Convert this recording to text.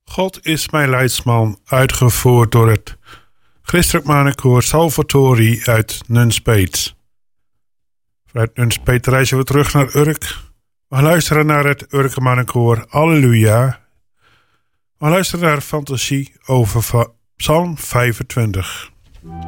God is mijn leidsman, uitgevoerd door het Christelijk Mannenkoor Salvatori uit Nunspeet. Vanuit Nunspeet reizen we terug naar Urk. We luisteren naar het Urker Mannenkoor Alleluia. We luisteren naar fantasie over Psalm 25.